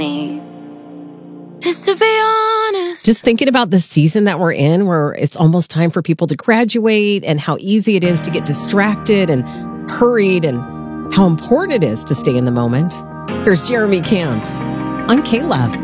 me is to be honest. Just thinking about the season that we're in, where it's almost time for people to graduate, and how easy it is to get distracted and hurried, and how important it is to stay in the moment. Here's Jeremy Camp on K-Love.